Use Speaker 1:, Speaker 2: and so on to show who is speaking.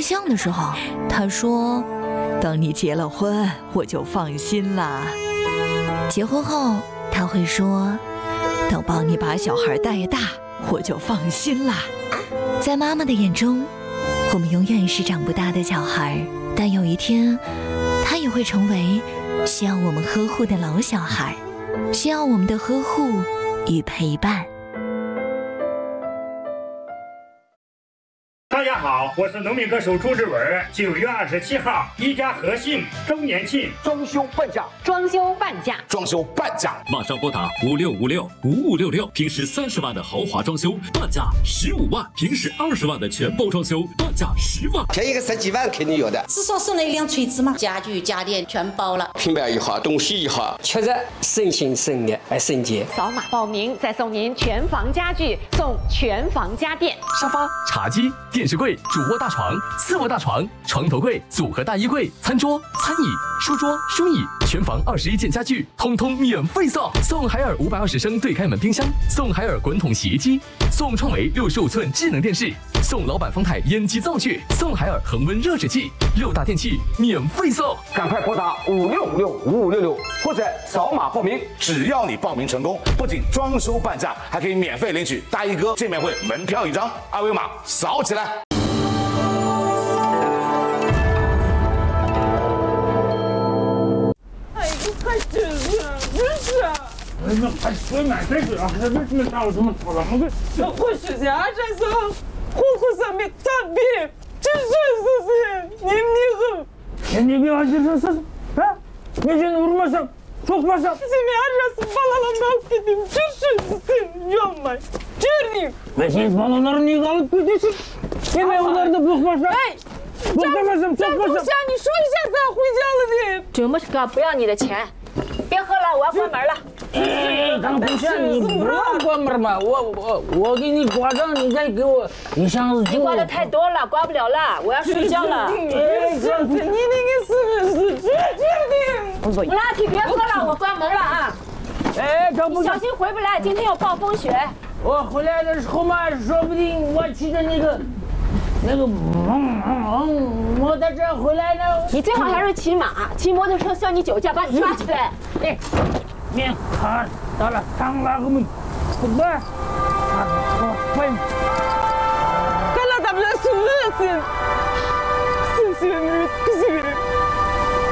Speaker 1: 象的时候，他说：“等你结了婚，我就放心啦。”结婚后，他会说：“等帮你把小孩带大，我就放心啦。”在妈妈的眼中，我们永远是长不大的小孩，但有一天，他也会成为需要我们呵护的老小孩，需要我们的呵护与陪伴。
Speaker 2: 大家好，我是农民歌手朱志文。9月27号，一家和信周年庆，
Speaker 3: 装修半价，
Speaker 4: 装修半价，
Speaker 3: 装修半价，
Speaker 5: 马上拨打56565566，平时30万的豪华装修半价15万，平时20万的全包装修半价10万，
Speaker 6: 便宜个10几万肯定有的，
Speaker 7: 至少送了一辆锤子嘛，家具家电全包了，
Speaker 6: 平板一号，东西一号，
Speaker 8: 确实省心省力还省钱。
Speaker 4: 扫码报名再送您全房家具，送全房家电，
Speaker 9: 沙发、茶几、电视柜、主卧大床、次卧大床、床头柜、组合大衣柜、餐桌、餐椅、书桌、书椅，全房21件家具，通通免费送。送海尔520升对开门冰箱，送海尔滚筒洗衣机，送创维65寸智能电视，送老板丰台烟机灶具，送海尔恒温热水器，6大电器免费送。
Speaker 3: 赶快拨打56565566，或者扫码报名。只要你报名成功，不仅装修半价，还可以免费领取大衣哥见面会门票1张，二维码扫起来。
Speaker 10: 太真了，真是。
Speaker 2: 哎呀，还水满水水啊！这为什么打我这么吵了？
Speaker 10: 我是家这是活生命产品，这是你
Speaker 2: 你别是啊！你这vurmasam, çok masam.
Speaker 10: Seni arasın balalarını alıp gideyim. Çırşırsın, yanma. Çırrayım.
Speaker 2: Ve sen balaları niye alıp gidiyorsun? Yine onları da bıkmasam.
Speaker 10: Hey!
Speaker 2: Bıkmasam, çok masam.
Speaker 10: 你说一下咱回家了的。
Speaker 4: 这么个不要你的钱，别喝了，我要关门了。
Speaker 2: 当不下你不让关门嘛？我给你挂上，你再给我1箱子酒。
Speaker 4: 你挂的太多了，关不了了，我要睡觉了。
Speaker 10: 你那个是绝
Speaker 4: 对。不拉提，别喝了，我关门了啊！
Speaker 2: 哎，这不
Speaker 4: 小心回不来，今天有暴风雪。
Speaker 2: 我回来的时候嘛，说不定我骑着那个，我在这回来呢。
Speaker 4: 你最好还是骑马，骑摩托车算你酒驾，把你抓起来。
Speaker 2: 哎，你好，到了，上来我们，不办，快。
Speaker 10: Kalla da bile sürüyorsun. Sen sürüyorsun.